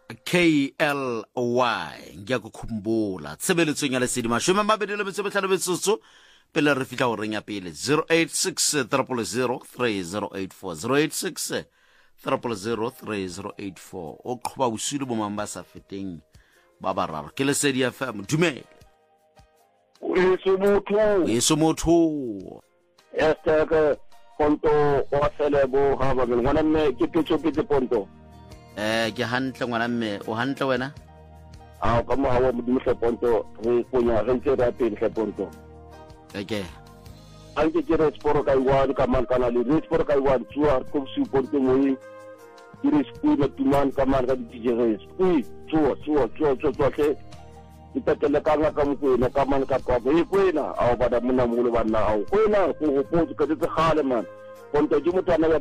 KLY ngiyakukhumbula tshebeletsong ya lesedi 25 pele re fitla go reng ya pele 086 000 3084 086 000 o qhoba bosule bo mang ba sa feteng ba bararo ke lesedi FM dumele eso motho Esther Ponto wa selebo ha ba ngwana mme ke petse Ponto ke hantle ngwana mme o hantle wena a ka mo hawa modimo hle Ponto re punya re ntse ra pele hle Ponto okay anke ke re sport ka iwan ka man kana le sport ka iwan tsua ko su Ponto mo yi ke sku na tuman ka man ka DJ tsua hle ipetele ka nga ka mkwena ka man ka kwa e kwena a ba da mona mo le bana a kwena go go ka tse gale man Ponto di motwana